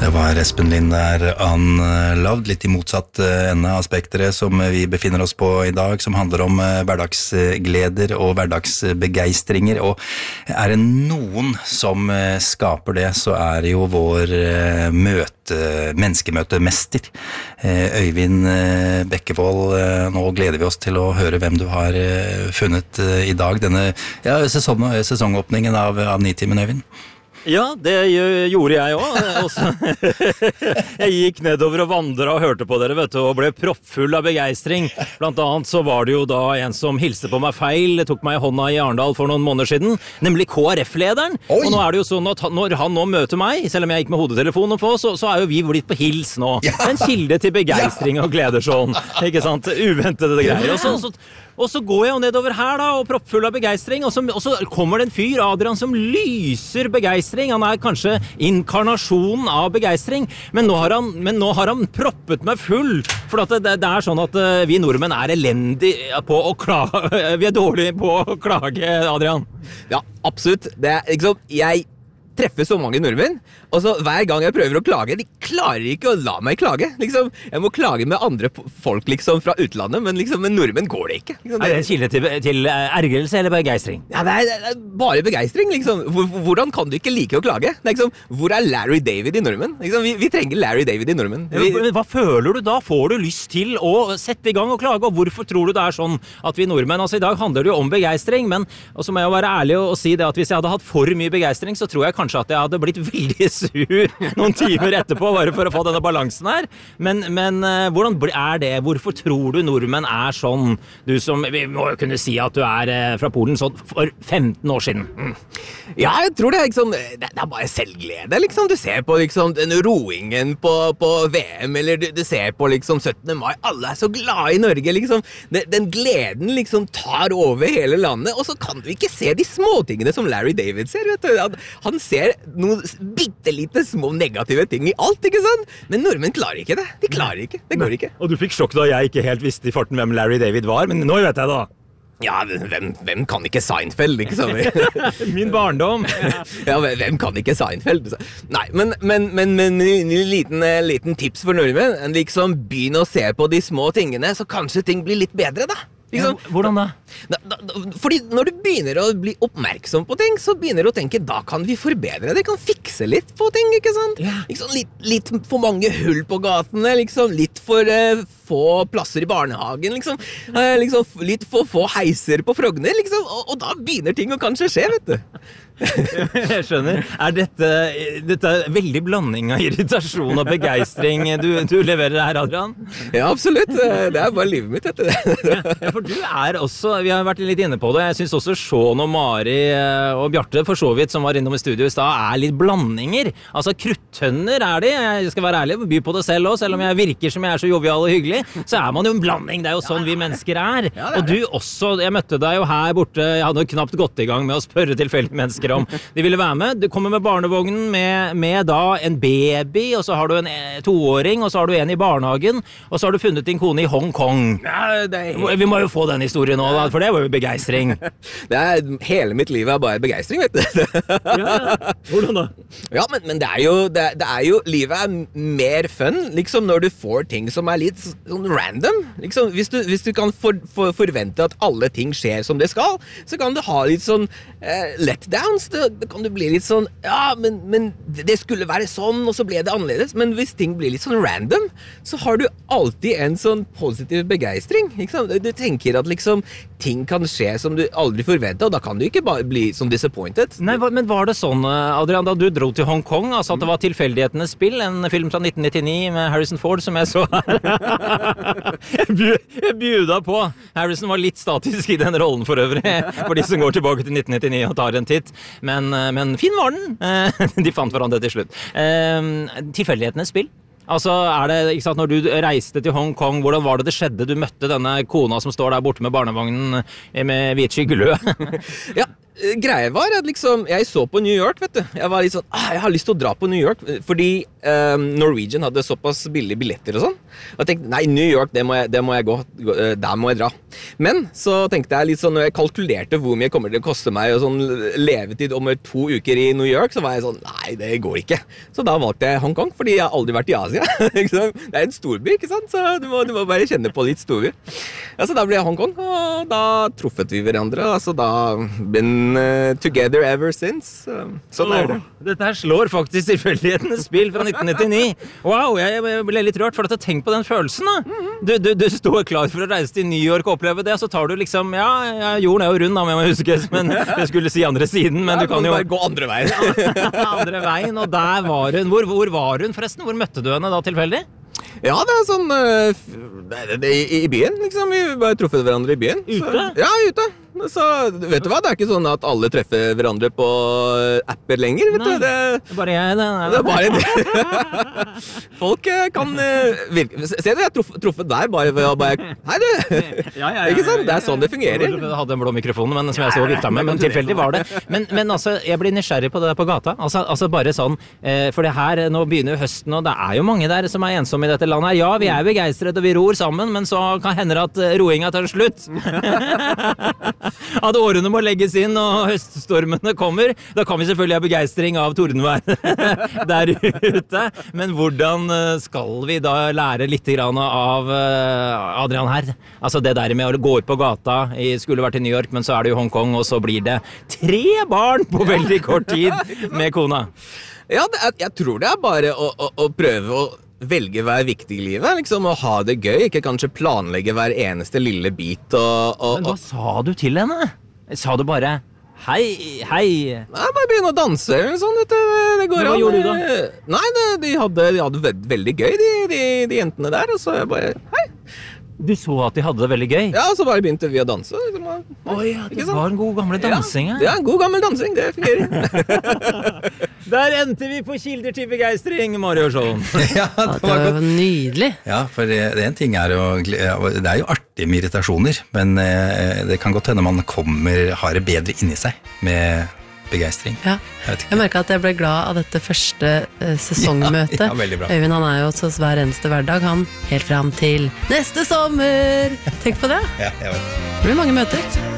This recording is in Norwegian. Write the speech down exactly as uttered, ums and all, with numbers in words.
Det var Espen Lind der, Unloved, litt i motsatt ende av spektret som vi befinner oss på i dag, som handler om hverdagsgleder og hverdagsbegeistringer, og er det noen som skaper det, så er det jo vår møte, menneskemøtemester, Øyvind Bekkevold. Nå gleder vi oss til å høre hvem du har funnet i dag, denne ja, sesong, sesongåpningen av, av Nitimen, Øyvind. Ja, det gjorde jeg også. Jeg gikk nedover og vandret og hørte på dere, vet du, og ble proppfull av begeistring. Blant annet så var det jo da en som hilste på meg feil, tok meg i hånda i Arendal for noen måneder siden, nemlig K R F-lederen. Oi. Og nå er det jo sånn at når han nå møter meg, selv om jeg gikk med hodetelefonen på, så, så er jo vi blitt på hils nå. Ja. En kilde til begeistring og gleder sånn, ikke sant? Uventede greier. Og så, så Og så går jeg jo nedover her da, og proppfull av begeistring, og så, og så kommer det en fyr, Adrian, som lyser begeistring. Han er kanskje inkarnasjonen av begeistring, men nå har han, men nå har han proppet meg full, for at det, det er sånn at uh, vi nordmenn er elendige på å klage, vi er dårlige på å klage, Adrian. Ja, absolutt. Det er, ikke sant, jeg treffer så mange nordmenn, og så hver gang jeg prøver å klage, de klarer ikke å la meg klage, liksom. Jeg må klage med andre folk, liksom, fra utlandet, men liksom, med nordmenn går det ikke. Liksom. Er det en kilde til, til ergrelse eller begeistring? Ja, det er, det er bare begeistring, liksom. Hvordan kan du ikke like å klage? Det er liksom, hvor er Larry David i nordmenn? Liksom, vi, vi trenger Larry David i nordmenn. Vi... Hva føler du da? Får du lyst til å sette i gang og klage? Og hvorfor tror du det er sånn at vi nordmenn, altså i dag handler det jo om begeistring, men og så må jeg jo være ærlig og, og si det at hvis jeg hadde hatt for mye begeistring, så tror jeg kanskje at jeg hadde blitt veldig sur noen timer etterpå, bare for å få denne balansen her. Men, men uh, hvordan er det? Hvorfor tror du nordmenn er sånn? Du som, vi må jo kunne si at du er uh, fra Polen sånn for femten år siden. Mm. Ja, jeg tror det er liksom, det, det er bare selvglede, liksom. Du ser på liksom den roingen på, på V M, eller du, du ser på liksom syttende mai. Alle er så glade i Norge, liksom. Den, den gleden liksom tar over hele landet, og så kan du ikke se de småtingene som Larry David ser, vet du. Han, han ser noen bittelite små negative ting i alt, ikke sant? Men nordmenn klarer ikke det. De klarer ikke. Det går ikke. Og du fikk sjokk da jeg ikke helt visste i farten hvem Larry David var, men nå vet jeg da. Ja, hvem, hvem kan ikke Seinfeld, ikke sant? Min barndom. Ja, hvem kan ikke Seinfeld? Nei, men, men, men, men en liten, liten tips for nordmenn, liksom begynne å se på de små tingene, så kanskje ting blir litt bedre da. Ja, hvordan da? Da, da? Fordi når du begynner å bli oppmerksom på ting, så begynner du å tenke, da kan vi forbedre det, kan fikse litt på ting, ikke sant? Ja. Liksom, litt, litt for mange hull på gatene, liksom, litt for uh, få plasser i barnehagen, liksom, uh, liksom litt for få heiser på Frogner, liksom, og, og da begynner ting å kanskje skje, vet du. Jeg skjønner. Er dette, dette er veldig blanding av irritasjon og begeistring du, du leverer her, Adrian? Ja, absolutt. Det er bare livet mitt, dette. Ja, for du er også, vi har vært litt inne på det, jeg synes også Sean og Mari og Bjarte, for så vidt, som var innom i studio i stad, er litt blandinger. Altså, kruttønner er de, jeg skal være ærlig, by på det selv også, selv om jeg virker som jeg er så jovial og hyggelig, så er man jo en blanding, det er jo sånn vi mennesker er. Og du også, jeg møtte deg jo her borte, jeg hadde jo knapt gått i gang med å spørre tilfeldige mennesker om de ville være med. Du kommer med barnevognen med, med da en baby, og så har du en toåring, og så har du en i barnehagen, og så har du funnet din kone i Hong Kong. Ja, det er... Vi må jo få den historien nå, da, for det var jo begeistring. Det er, hele mitt liv er bare begeistring, vet du. Ja, hvordan da? Ja, men, men det er jo, det, det er jo, livet er mer fun, liksom når du får ting som er litt sånn random. Liksom, hvis, du, hvis du kan for, for, forvente at alle ting skjer som det skal, så kan du ha litt sånn uh, letdown. Da, da kan du bli litt sånn, ja, men, men det skulle være sånn, og så ble det annerledes. Men hvis ting blir litt sånn random, så har du alltid en sånn positiv begeistring. Ikke sant? Du tenker at liksom ting kan skje som du aldri forventet, og da kan du ikke bare bli sånn disappointed. Nei, men var det sånn, Adrian, da du dro til Hong Kong, altså at det var tilfeldighetenes spill, en film fra nitten nittini med Harrison Ford, som jeg så her. Jeg bjuda på. Harrison var litt statisk i den rollen for øvrig, for de som går tilbake til nitten nittini og tar en titt. Men, men fin var den. De fant hverandre til slutt. Tilfeldighetenes spill. Altså, er det, ikke sant, når du reiste til Hong Kong, hvordan var det det skjedde? Du møtte denne kona som står der borte med barnevognen med hvit skyggelø. Ja, greia var at liksom, jeg så på New York, vet du. Jeg var litt sånn, ah, jeg har lyst til å dra på New York, fordi um, Norwegian hadde såpass billige billetter og sånn. Og jeg tenkte, nei, New York, det må jeg, det må jeg gå, der må jeg dra. Men så tenkte jeg litt sånn, når jeg kalkulerte hvor mye kommer det å koste meg, og sånn levetid om to uker i New York, så var jeg sånn, nei, det går ikke. Så da valgte jeg Hongkong, fordi jeg har aldri vært i Asia. Det er en storby, ikke sant? Så du må, du må bare kjenne på litt storby. Ja, så da ble jeg Hongkong, og da truffet vi hverandre, altså da been uh, together ever since. Sånn er det. Dette her slår faktisk tilfeldighetenes spill fra nitten nittini. Wow, jeg ble litt rørt, for at jeg tenk på den følelsen da. Du, du, du står klar for å reise til New York og oppleve det, så tar du liksom, ja, ja jorden er jo rund da, men jeg husker, men jeg skulle si andre siden, men ja, du kan jo bare gå andre veien. andre veien, og der var hun. Hvor, hvor var hun forresten? Hvor møtte du henne da tilfeldig? Ja, det er sånn uh, det, det, i, i byen, liksom. Vi bare truffet hverandre i byen. Ute? Så, ja, ute. Så vet du hva, det er ikke sånn at alle treffer hverandre på apper lenger, vet Nei, du. Det, bare jeg, det. det er bare det. Folk kan uh, virke. Se det, jeg har truffet, truffet der bare ved å bare, hei du. Ja, ja, ja, ikke sant? Det er sånn det fungerer. Jeg hadde en blå mikrofon, men, som jeg så vifta med, men tilfeldig var det. Men, men altså, jeg blir nysgjerrig på det der på gata. Altså, altså bare sånn, eh, for det her, nå begynner jo høsten, og det er jo mange der som er ensomme i dette landet her. Ja, vi er begeistret, og vi ror sammen, men så kan hende at roinga tar slutt. At årene må legges inn, og høststormene kommer. Da kan vi selvfølgelig ha begeistring av tordenvær der ute. Men hvordan skal vi da lære litt grann av Adrian her? Altså det der med å gå ut på gata, jeg skulle vært i New York, men så er det jo Hongkong, og så blir det tre barn på veldig kort tid med kona. Ja, det er, jeg tror det er bare å, å, å prøve å velge hver viktig i livet, liksom, å ha det gøy, ikke kanskje planlegge hver eneste lille bit. Og, og, Men hva sa du til henne? Sa du bare, hei, hei? Nei, bare begynne å danse, eller sånn, det, det går Men hva an. gjorde du da? Nei, det, de, hadde, de hadde ve- veldig gøy, de, de, de jentene der, og så jeg bare, hei. Du så at de hadde det veldig gøy? Ja, så bare begynte vi å danse. Liksom, og, Oi, ja, det ikke sant? var en god gamle dansing, Ja, ja, en god gammel dansing, det fungerer. Der endte vi på kilder til begeistring, Mario Schoen. Ja, Ja, det det var var godt. jo nydelig. Ja, for det, det en ting er jo, det er jo artig med irritasjoner, men eh, det kan godt hende man kommer, har det bedre inni seg med begeistring. Ja. Jeg vet ikke. Jeg merket at jeg ble glad av dette første eh, sesongmøtet. Ja, ja, veldig bra. Øyvind, han er jo hos oss hver eneste hverdag, han, helt frem til neste sommer. Tenk på det. Ja, jeg vet. Det blir mange møter.